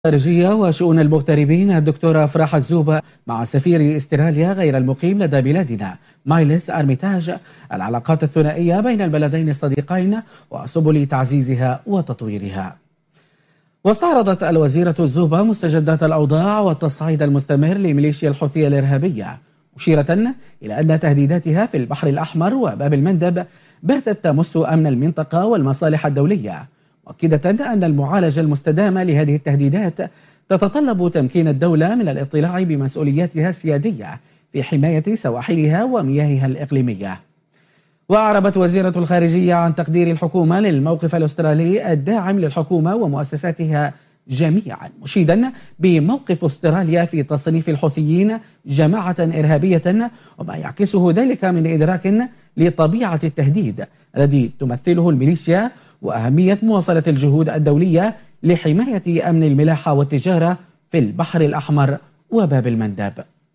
الخارجية وشؤون المغتربين الدكتورة أفراح الزوبة مع سفير استراليا غير المقيم لدى بلادنا مايلس أرميتاج العلاقات الثنائية بين البلدين الصديقين وسبل تعزيزها وتطويرها. واستعرضت الوزيرة الزوبة مستجدات الأوضاع والتصعيد المستمر لميليشيا الحوثية الإرهابية، مشيرة إلى أن تهديداتها في البحر الأحمر وباب المندب باتت تمس أمن المنطقة والمصالح الدولية، مؤكدة أن المعالجة المستدامة لهذه التهديدات تتطلب تمكين الدولة من الاطلاع بمسؤولياتها السيادية في حماية سواحلها ومياهها الإقليمية. وأعربت وزيرة الخارجية عن تقدير الحكومة للموقف الأسترالي الداعم للحكومة ومؤسساتها جميعا، مشيدا بموقف أستراليا في تصنيف الحوثيين جماعة إرهابية وما يعكسه ذلك من إدراك لطبيعة التهديد الذي تمثله الميليشيا وأهمية مواصلة الجهود الدولية لحماية أمن الملاحة والتجارة في البحر الأحمر وباب المندب.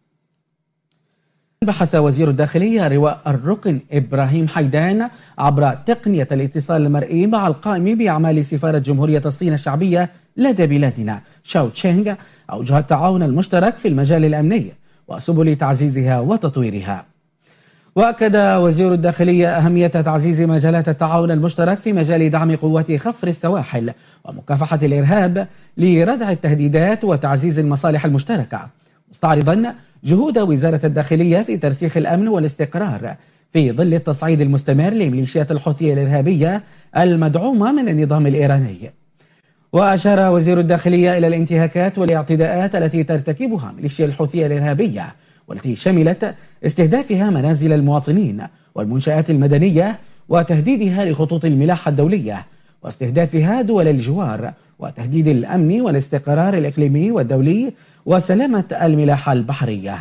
بحث وزير الداخلية لواء الركن إبراهيم حيدان عبر تقنية الاتصال المرئي مع القائم بأعمال سفارة جمهورية الصين الشعبية لدى بلادنا شاو تشينغ أوجه التعاون المشترك في المجال الأمني وسبل تعزيزها وتطويرها. وأكد وزير الداخلية أهمية تعزيز مجالات التعاون المشترك في مجال دعم قوات خفر السواحل ومكافحة الإرهاب لردع التهديدات وتعزيز المصالح المشتركة، مستعرضا جهود وزارة الداخلية في ترسيخ الأمن والاستقرار في ظل التصعيد المستمر لميليشيات الحوثية الإرهابية المدعومة من النظام الإيراني. وأشار وزير الداخلية إلى الانتهاكات والاعتداءات التي ترتكبها ميليشيا الحوثية الإرهابية، والتي شملت استهدافها منازل المواطنين والمنشآت المدنية وتهديدها لخطوط الملاحة الدولية واستهدافها دول الجوار وتهديد الأمن والاستقرار الإقليمي والدولي وسلامة الملاحة البحرية.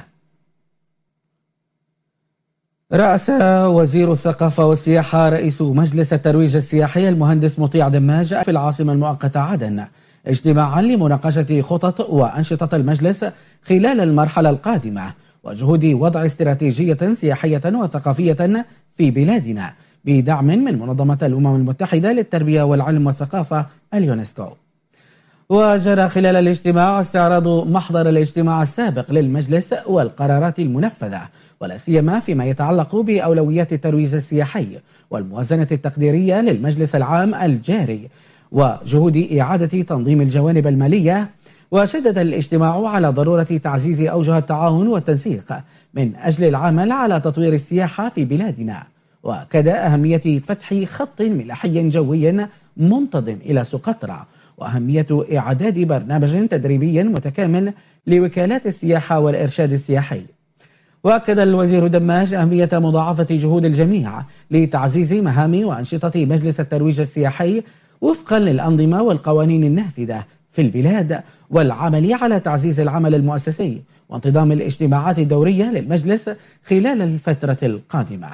رأس وزير الثقافة والسياحة رئيس مجلس الترويج السياحي المهندس مطيع دماج في العاصمة المؤقتة عدن اجتماعا لمناقشة خطط وأنشطة المجلس خلال المرحلة القادمة وجهود وضع استراتيجية سياحية وثقافية في بلادنا بدعم من منظمة الأمم المتحدة للتربية والعلم والثقافة اليونسكو. وجرى خلال الاجتماع استعراض محضر الاجتماع السابق للمجلس والقرارات المنفذة، ولا سيما فيما يتعلق بأولويات الترويج السياحي والموازنة التقديرية للمجلس العام الجاري وجهود إعادة تنظيم الجوانب المالية. وشدد الاجتماع على ضرورة تعزيز أوجه التعاون والتنسيق من أجل العمل على تطوير السياحة في بلادنا، وكذا أهمية فتح خط ملاحي جوي منتظم إلى سقطرى، وأهمية إعداد برنامج تدريبي متكامل لوكالات السياحة والإرشاد السياحي. وأكد الوزير دماج أهمية مضاعفة جهود الجميع لتعزيز مهام وأنشطة مجلس الترويج السياحي وفقا للأنظمة والقوانين النافذة في البلاد، والعمل على تعزيز العمل المؤسسي وانتظام الاجتماعات الدورية للمجلس خلال الفترة القادمة.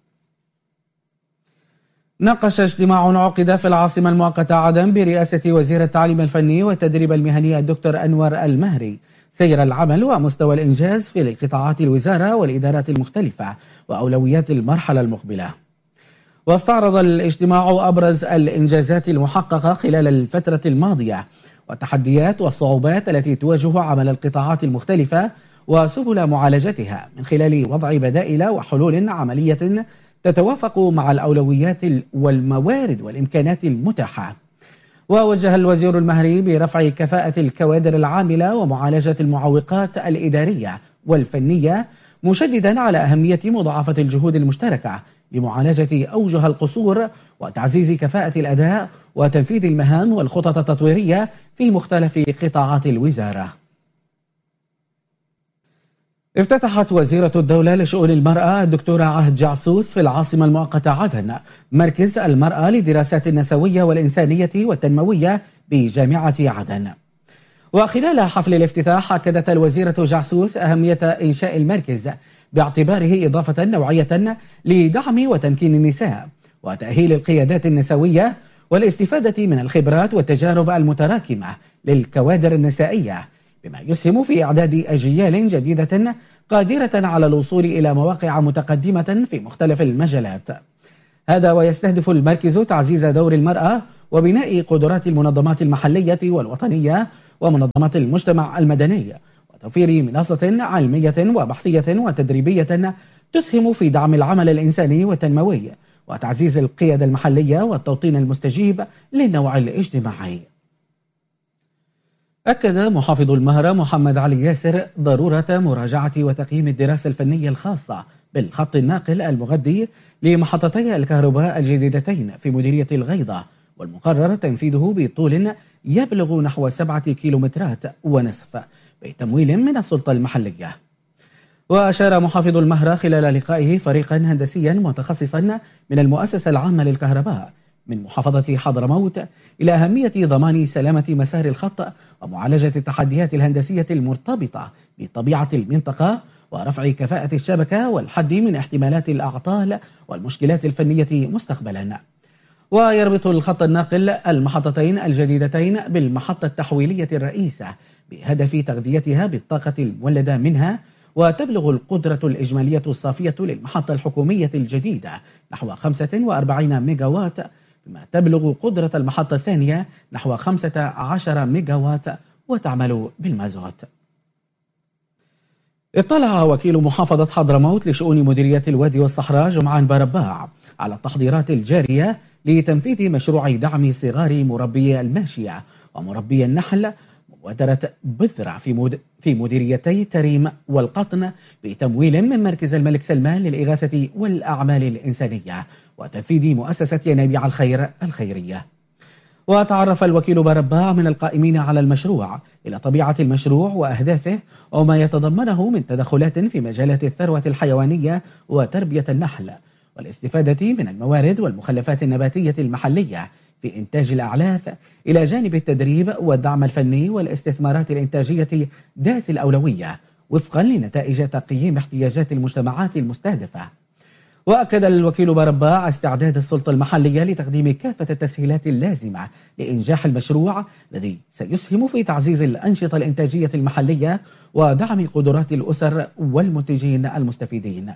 ناقش اجتماع عقد في العاصمة المؤقتة عدن برئاسة وزير التعليم الفني والتدريب المهني الدكتور أنور المهري سير العمل ومستوى الإنجاز في قطاعات الوزارة والإدارات المختلفة وأولويات المرحلة المقبلة. واستعرض الاجتماع أبرز الإنجازات المحققة خلال الفترة الماضية والتحديات والصعوبات التي تواجه عمل القطاعات المختلفة وسبل معالجتها من خلال وضع بدائل وحلول عملية تتوافق مع الأولويات والموارد والإمكانات المتاحة. ووجه الوزير المهري برفع كفاءة الكوادر العاملة ومعالجة المعوقات الإدارية والفنية، مشددا على أهمية مضاعفة الجهود المشتركة لمعالجة أوجه القصور وتعزيز كفاءة الأداء وتنفيذ المهام والخطط التطويرية في مختلف قطاعات الوزارة. افتتحت وزيرة الدولة لشؤون المرأة الدكتورة عهد جعسوس في العاصمة المؤقتة عدن مركز المرأة للدراسات النسوية والإنسانية والتنموية بجامعة عدن. وخلال حفل الافتتاح أكدت الوزيرة جعسوس أهمية إنشاء المركز باعتباره إضافة نوعية لدعم وتمكين النساء وتأهيل القيادات النسوية والاستفادة من الخبرات والتجارب المتراكمة للكوادر النسائية، بما يسهم في إعداد أجيال جديدة قادرة على الوصول إلى مواقع متقدمة في مختلف المجالات. هذا ويستهدف المركز تعزيز دور المرأة وبناء قدرات المنظمات المحلية والوطنية ومنظمات المجتمع المدني، وتوفير منصة علمية وبحثية وتدريبية تسهم في دعم العمل الإنساني والتنموي وتعزيز القيادة المحلية والتوطين المستجيب للنوع الاجتماعي. أكد محافظ المهرة محمد علي ياسر ضرورة مراجعة وتقييم الدراسة الفنية الخاصة بالخط الناقل المغذي لمحطتي الكهرباء الجديدتين في مديرية الغيضة، والمقرر تنفيذه بطول يبلغ نحو 7 كيلومترات ونصف بتمويل من السلطة المحلية. وأشار محافظ المهرة خلال لقائه فريقا هندسيا متخصصا من المؤسسة العامة للكهرباء من محافظة حضرموت إلى أهمية ضمان سلامة مسار الخط ومعالجة التحديات الهندسية المرتبطة بطبيعة المنطقة ورفع كفاءة الشبكة والحد من احتمالات الأعطال والمشكلات الفنية مستقبلا. ويربط الخط الناقل المحطتين الجديدتين بالمحطة التحويلية الرئيسة بهدف تغذيتها بالطاقة المولدة منها، وتبلغ القدرة الإجمالية الصافية للمحطة الحكومية الجديدة نحو 45 ميجاوات، بما تبلغ قدرة المحطة الثانية نحو 15 ميجاوات وتعمل بالمازوت. اطلع وكيل محافظة حضرموت لشؤون مديرية الوادي والصحراء جمعان بارباع على التحضيرات الجارية لتنفيذ مشروع دعم صغار مربي الماشية ومربي النحل مبادرة بذرة في مديريتي تريم والقطن بتمويل من مركز الملك سلمان للإغاثة والأعمال الإنسانية وتنفيذ مؤسسة ينابيع الخير الخيرية. وتعرف الوكيل بارباع من القائمين على المشروع إلى طبيعة المشروع وأهدافه وما يتضمنه من تدخلات في مجالات الثروة الحيوانية وتربية النحل والاستفادة من الموارد والمخلفات النباتية المحلية في إنتاج الأعلاف، إلى جانب التدريب والدعم الفني والاستثمارات الإنتاجية ذات الأولوية وفقا لنتائج تقييم احتياجات المجتمعات المستهدفة. وأكد الوكيل بارباع استعداد السلطة المحلية لتقديم كافة التسهيلات اللازمة لإنجاح المشروع الذي سيسهم في تعزيز الأنشطة الإنتاجية المحلية ودعم قدرات الأسر والمنتجين المستفيدين.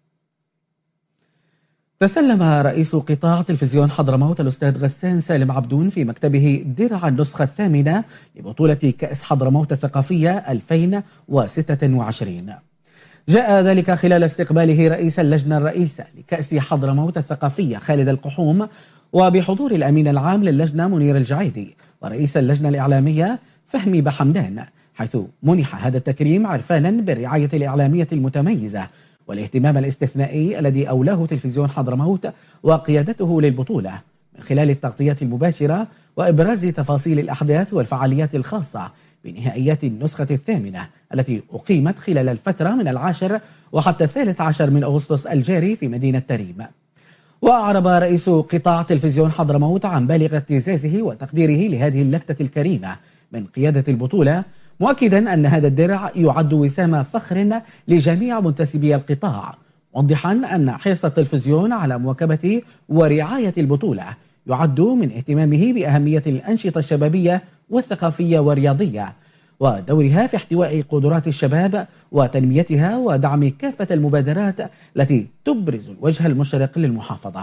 تسلم رئيس قطاع تلفزيون حضرموت الأستاذ غسان سالم عبدون في مكتبه درع النسخة الثامنة لبطولة كأس حضرموت الثقافية 2026. جاء ذلك خلال استقباله رئيس اللجنة الرئيسة لكأس حضرموت الثقافية خالد القحوم، وبحضور الأمين العام للجنة منير الجعيدي ورئيس اللجنة الإعلامية فهمي بحمدان، حيث منح هذا التكريم عرفانا بالرعاية الإعلامية المتميزة والاهتمام الاستثنائي الذي أولاه تلفزيون حضرموت وقيادته للبطولة من خلال التغطية المباشرة وإبراز تفاصيل الأحداث والفعاليات الخاصة بنهائيات النسخة الثامنة التي أقيمت خلال الفترة من 10 وحتى 13 من أغسطس الجاري في مدينة تريم. وأعرب رئيس قطاع تلفزيون حضرموت عن بالغ اعتزازه وتقديره لهذه اللفتة الكريمة من قيادة البطولة، مؤكدا أن هذا الدرع يعد وسام فخر لجميع منتسبي القطاع، موضحا أن حرص التلفزيون على مواكبة ورعاية البطولة يعد من اهتمامه بأهمية الأنشطة الشبابية والثقافية والرياضية ودورها في احتواء قدرات الشباب وتنميتها ودعم كافة المبادرات التي تبرز الوجه المشرق للمحافظة.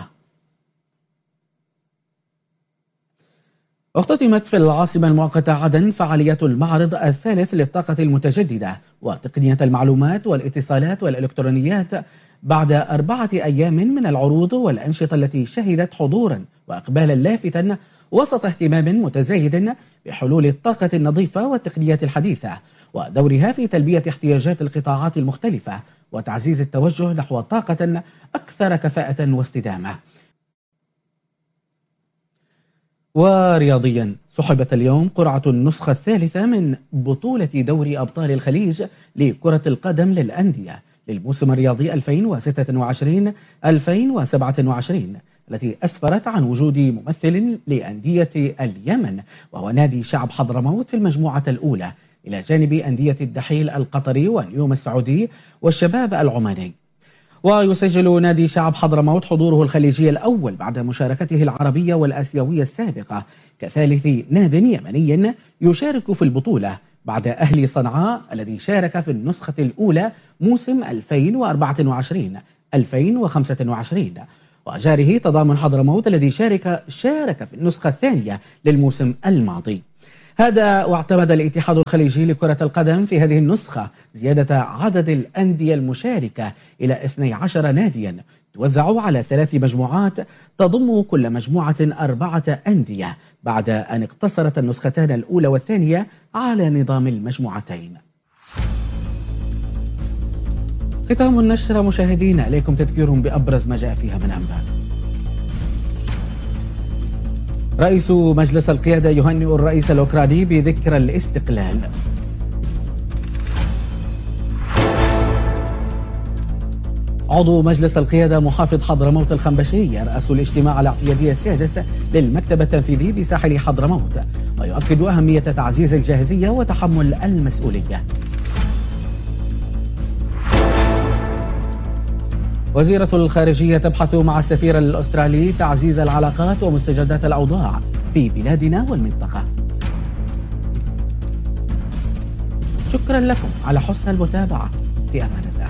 اختتمت في العاصمة المؤقتة عدن فعاليات المعرض الثالث للطاقة المتجددة وتقنية المعلومات والاتصالات والإلكترونيات بعد 4 أيام من العروض والأنشطة التي شهدت حضورا وإقبالا لافتا وسط اهتمام متزايد بحلول الطاقة النظيفة والتقنيات الحديثة ودورها في تلبية احتياجات القطاعات المختلفة وتعزيز التوجه نحو طاقة أكثر كفاءة واستدامة. ورياضيا، سحبت اليوم قرعة النسخة الثالثة من بطولة دوري أبطال الخليج لكرة القدم للأندية للموسم الرياضي 2026-2027 التي أسفرت عن وجود ممثل لأندية اليمن وهو نادي شعب حضرموت في المجموعة الأولى، إلى جانب أندية الدحيل القطري والنيوم السعودي والشباب العماني. ويسجل نادي شعب حضرموت حضوره الخليجي الأول بعد مشاركته العربية والآسيوية السابقة كثالث ناد يمني يشارك في البطولة بعد أهلي صنعاء الذي شارك في النسخة الأولى موسم 2024-2025 وجاره تضامن حضرموت الذي شارك في النسخة الثانية للموسم الماضي. هذا واعتمد الاتحاد الخليجي لكرة القدم في هذه النسخة زيادة عدد الأندية المشاركة إلى 12 ناديا توزع على 3 مجموعات تضم كل مجموعة 4 أندية، بعد أن اقتصرت النسختان الأولى والثانية على نظام المجموعتين. ختام النشرة مشاهدينا، إليكم تذكير بأبرز ما جاء فيها من أنباء. رئيس مجلس القيادة يهنئ الرئيس الأوكراني بذكرى الاستقلال. عضو مجلس القيادة محافظ حضرموت الخنبشي يرأس الاجتماع الاعتيادي السادس للمكتب التنفيذي بساحل حضرموت، ويؤكد أهمية تعزيز الجاهزية وتحمل المسؤولية. وزيرة الخارجية تبحث مع السفير الأسترالي تعزيز العلاقات ومستجدات الأوضاع في بلادنا والمنطقة. شكرا لكم على حسن المتابعة، في أمان الله.